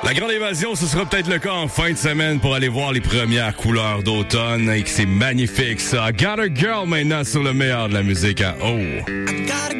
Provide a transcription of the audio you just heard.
La grande évasion, ce sera peut-être le cas en fin de semaine pour aller voir les premières couleurs d'automne et que c'est magnifique ça. Got a Girl maintenant sur le meilleur de la musique à O.